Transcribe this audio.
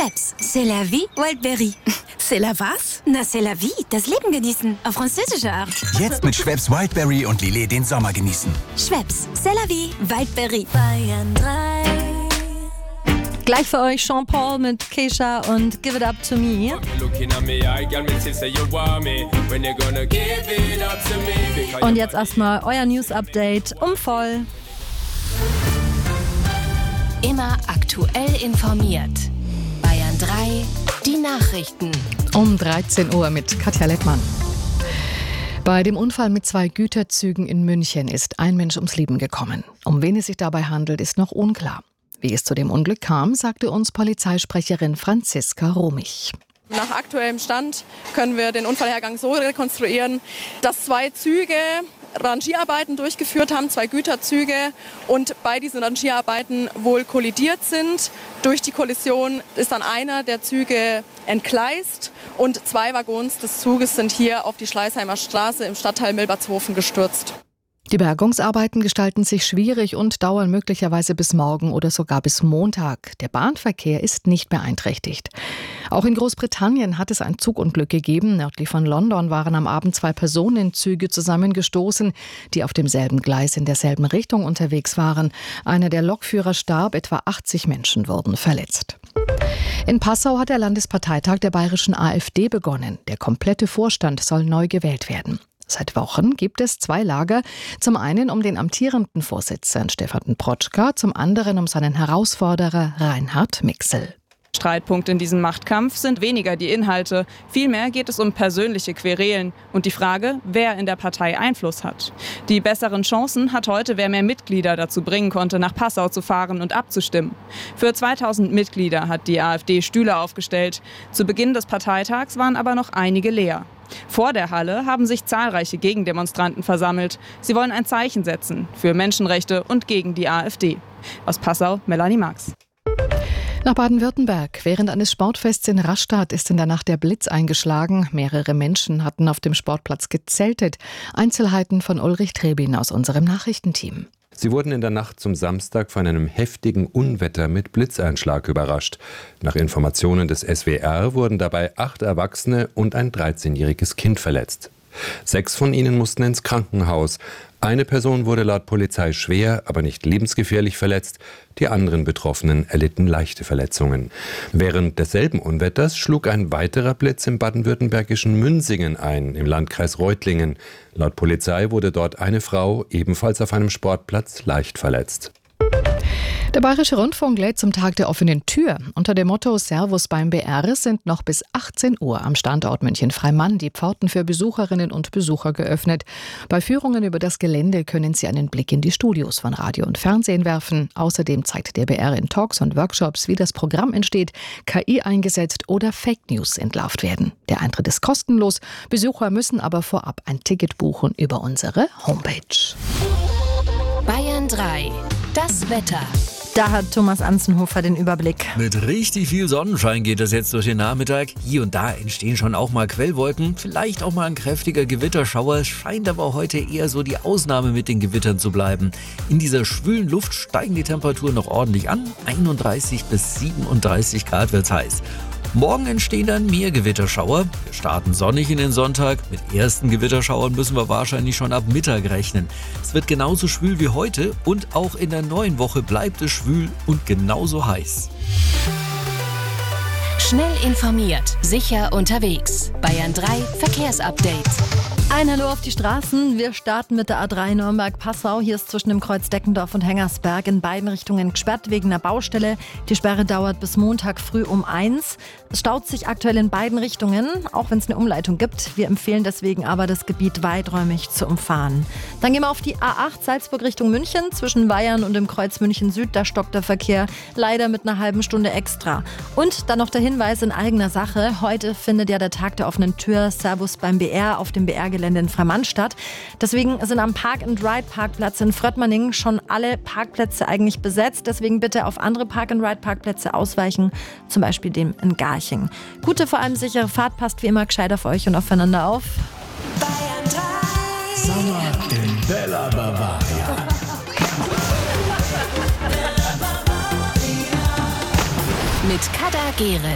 Schweppes, c'est la vie, Wildberry. C'est la was? Na, c'est la vie, das Leben genießen, auf französische Art. Jetzt mit Schweppes Wildberry und Lillet den Sommer genießen. Schweppes, c'est la vie, Wildberry. Bayern 3. Gleich für euch Jean-Paul mit Keisha und Give It Up To Me. Und jetzt erstmal euer News-Update voll. Immer aktuell informiert. Bayern 3, die Nachrichten. Um 13 Uhr mit Katja Lettmann. Bei dem Unfall mit 2 Güterzügen in München ist ein Mensch ums Leben gekommen. Um wen es sich dabei handelt, ist noch unklar. Wie es zu dem Unglück kam, sagte uns Polizeisprecherin Franziska Romich. Nach aktuellem Stand können wir den Unfallhergang so rekonstruieren, dass 2 Züge Rangierarbeiten durchgeführt haben, 2 Güterzüge, und bei diesen Rangierarbeiten wohl kollidiert sind. Durch die Kollision ist dann einer der Züge entgleist und 2 Waggons des Zuges sind hier auf die Schleißheimer Straße im Stadtteil Milbertshofen gestürzt. Die Bergungsarbeiten gestalten sich schwierig und dauern möglicherweise bis morgen oder sogar bis Montag. Der Bahnverkehr ist nicht beeinträchtigt. Auch in Großbritannien hat es ein Zugunglück gegeben. Nördlich von London waren am Abend 2 Personenzüge zusammengestoßen, die auf demselben Gleis in derselben Richtung unterwegs waren. Einer der Lokführer starb, etwa 80 Menschen wurden verletzt. In Passau hat der Landesparteitag der bayerischen AfD begonnen. Der komplette Vorstand soll neu gewählt werden. Seit Wochen gibt es 2 Lager, zum einen um den amtierenden Vorsitzenden Stefan Protschka, zum anderen um seinen Herausforderer Reinhard Mixel. Streitpunkt in diesem Machtkampf sind weniger die Inhalte, vielmehr geht es um persönliche Querelen und die Frage, wer in der Partei Einfluss hat. Die besseren Chancen hat heute, wer mehr Mitglieder dazu bringen konnte, nach Passau zu fahren und abzustimmen. Für 2000 Mitglieder hat die AfD Stühle aufgestellt. Zu Beginn des Parteitags waren aber noch einige leer. Vor der Halle haben sich zahlreiche Gegendemonstranten versammelt. Sie wollen ein Zeichen setzen für Menschenrechte und gegen die AfD. Aus Passau, Melanie Marx. Nach Baden-Württemberg. Während eines Sportfests in Rastatt ist in der Nacht der Blitz eingeschlagen. Mehrere Menschen hatten auf dem Sportplatz gezeltet. Einzelheiten von Ulrich Trebin aus unserem Nachrichtenteam. Sie wurden in der Nacht zum Samstag von einem heftigen Unwetter mit Blitzeinschlag überrascht. Nach Informationen des SWR wurden dabei 8 Erwachsene und ein 13-jähriges Kind verletzt. 6 von ihnen mussten ins Krankenhaus. Eine Person wurde laut Polizei schwer, aber nicht lebensgefährlich verletzt. Die anderen Betroffenen erlitten leichte Verletzungen. Während desselben Unwetters schlug ein weiterer Blitz im baden-württembergischen Münsingen ein, im Landkreis Reutlingen. Laut Polizei wurde dort eine Frau ebenfalls auf einem Sportplatz leicht verletzt. Der Bayerische Rundfunk lädt zum Tag der offenen Tür. Unter dem Motto Servus beim BR sind noch bis 18 Uhr am Standort München-Freimann die Pforten für Besucherinnen und Besucher geöffnet. Bei Führungen über das Gelände können Sie einen Blick in die Studios von Radio und Fernsehen werfen. Außerdem zeigt der BR in Talks und Workshops, wie das Programm entsteht, KI eingesetzt oder Fake News entlarvt werden. Der Eintritt ist kostenlos. Besucher müssen aber vorab ein Ticket buchen über unsere Homepage. Bayern 3, das Wetter. Da hat Thomas Anzenhofer den Überblick. Mit richtig viel Sonnenschein geht es jetzt durch den Nachmittag. Hier und da entstehen schon auch mal Quellwolken, vielleicht auch mal ein kräftiger Gewitterschauer. Es scheint aber heute eher so die Ausnahme mit den Gewittern zu bleiben. In dieser schwülen Luft steigen die Temperaturen noch ordentlich an. 31 bis 37 Grad wird's heiß. Morgen entstehen dann mehr Gewitterschauer. Wir starten sonnig in den Sonntag. Mit ersten Gewitterschauern müssen wir wahrscheinlich schon ab Mittag rechnen. Es wird genauso schwül wie heute und auch in der neuen Woche bleibt es schwül und genauso heiß. Schnell informiert, sicher unterwegs. Bayern 3 Verkehrsupdate. Ein Hallo auf die Straßen. Wir starten mit der A3 Nürnberg-Passau. Hier ist zwischen dem Kreuz Deckendorf und Hengersberg in beiden Richtungen gesperrt wegen einer Baustelle. Die Sperre dauert bis Montag früh um 1. Es staut sich aktuell in beiden Richtungen, auch wenn es eine Umleitung gibt. Wir empfehlen deswegen aber, das Gebiet weiträumig zu umfahren. Dann gehen wir auf die A8 Salzburg Richtung München. Zwischen Weyern und dem Kreuz München Süd, da stockt der Verkehr leider mit einer halben Stunde extra. Und dann noch der Hinweis in eigener Sache. Heute findet ja der Tag der offenen Tür Servus beim BR auf dem BR-Gelände in Freimann statt. Deswegen sind am Park-and-Ride-Parkplatz in Fröttmanning schon alle Parkplätze eigentlich besetzt. Deswegen bitte auf andere Park-and-Ride-Parkplätze ausweichen, zum Beispiel dem in Garching. Gute, vor allem sichere Fahrt, passt wie immer gescheit auf euch und aufeinander auf. Bayern 3. Sommer in Bella Bavaria. Mit Kada Gere.